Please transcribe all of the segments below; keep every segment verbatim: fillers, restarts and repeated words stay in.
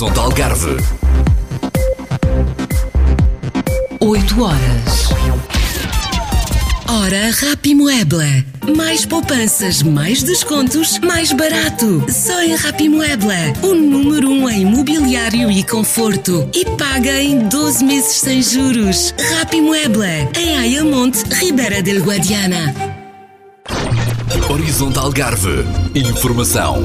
Horizonte Algarve. oito horas. Hora Rapimueble. Mais poupanças, mais descontos, mais barato. Só em Rapimueble. O número um em mobiliário e conforto. E paga em doze meses sem juros. Rapimueble. Em Ayamonte, Ribeira del Guadiana. Horizonte Algarve. Informação.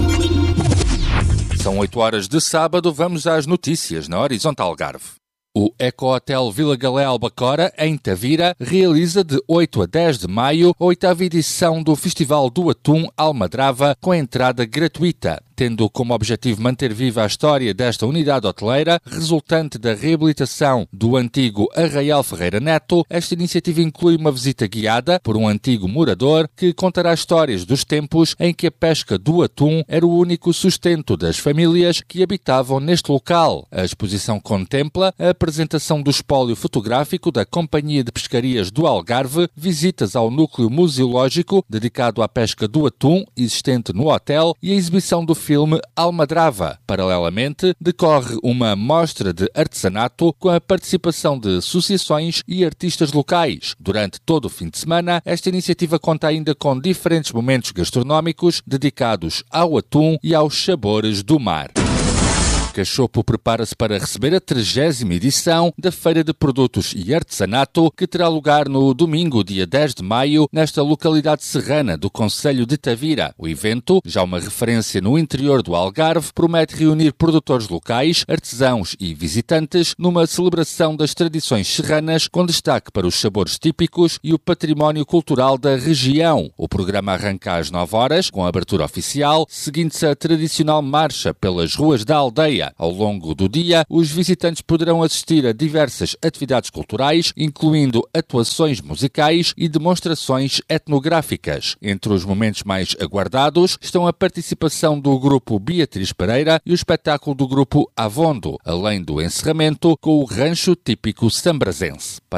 São oito horas de sábado, vamos às notícias na Horizonte Algarve. O Eco Hotel Vila Galé Albacora, em Tavira, realiza de oito a dez de maio a oitava edição do Festival do Atum Almadrava com entrada gratuita, tendo como objetivo manter viva a história desta unidade hoteleira, resultante da reabilitação do antigo Arraial Ferreira Neto. Esta iniciativa inclui uma visita guiada por um antigo morador que contará histórias dos tempos em que a pesca do atum era o único sustento das famílias que habitavam neste local. A exposição contempla a apresentação do espólio fotográfico da Companhia de Pescarias do Algarve, visitas ao núcleo museológico dedicado à pesca do atum existente no hotel e a exibição do filme Almadrava. Paralelamente, decorre uma mostra de artesanato com a participação de associações e artistas locais. Durante todo o fim de semana, esta iniciativa conta ainda com diferentes momentos gastronómicos dedicados ao atum e aos sabores do mar. Cachopo prepara-se para receber a trigésima edição da Feira de Produtos e Artesanato, que terá lugar no domingo, dia dez de maio, nesta localidade serrana do concelho de Tavira. O evento, já uma referência no interior do Algarve, promete reunir produtores locais, artesãos e visitantes numa celebração das tradições serranas, com destaque para os sabores típicos e o património cultural da região. O programa arranca às nove horas, com a abertura oficial, seguindo-se a tradicional marcha pelas ruas da aldeia. Ao longo do dia, os visitantes poderão assistir a diversas atividades culturais, incluindo atuações musicais e demonstrações etnográficas. Entre os momentos mais aguardados estão a participação do grupo Beatriz Pereira e o espetáculo do grupo Avondo, além do encerramento com o rancho típico sambrazense. Para